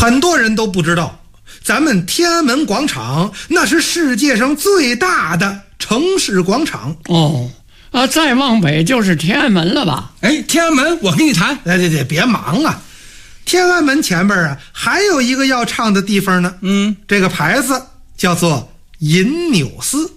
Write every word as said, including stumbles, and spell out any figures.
很多人都不知道，咱们天安门广场那是世界上最大的城市广场。 哦，啊，再往北就是天安门了吧？ 哎，天安门，我跟你谈。 哎，对对，别忙啊！天安门前边啊，还有一个要唱的地方呢。 嗯， 这个牌子叫做银纽寺。